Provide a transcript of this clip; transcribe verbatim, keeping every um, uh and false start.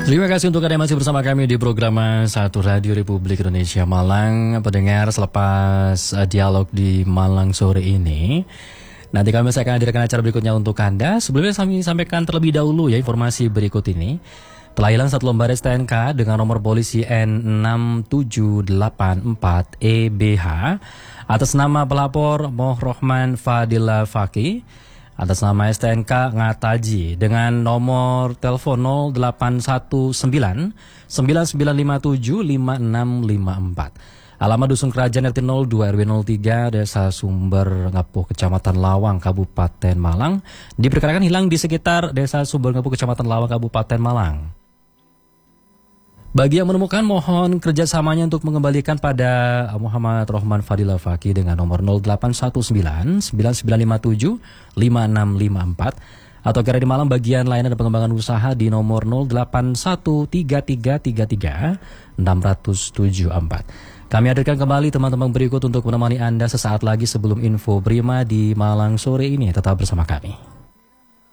Terima kasih untuk Anda yang masih bersama kami di program Satu Radio Republik Indonesia Malang. Pendengar, selepas uh, dialog di Malang sore ini, nanti kami akan hadirkan acara berikutnya untuk Anda. Sebelumnya kami sampaikan terlebih dahulu ya informasi berikut ini. Telah hilang satu lembar S T N K dengan nomor polisi N enam tujuh delapan empat E B H atas nama pelapor Mohrohman Fadila Faki, atas nama S T N K Ngataji dengan nomor telepon nol delapan satu sembilan sembilan sembilan lima tujuh lima enam lima empat. Alamat Dusun Kerajaan R T nol dua R W nol tiga Desa Sumber Ngapuh Kecamatan Lawang Kabupaten Malang. Diperkirakan hilang di sekitar Desa Sumber Ngapuh Kecamatan Lawang Kabupaten Malang. Bagi yang menemukan, mohon kerjasamanya untuk mengembalikan pada Muhammad Rohman Fadila Faki dengan nomor nol delapan satu sembilan sembilan sembilan lima tujuh lima enam lima empat atau kira di Malang bagian layanan dan pengembangan usaha di nomor nol delapan satu tiga tiga tiga tiga enam tujuh empat. Kami hadirkan kembali teman-teman berikut untuk menemani Anda sesaat lagi sebelum info Prima di Malang sore ini. Tetap bersama kami.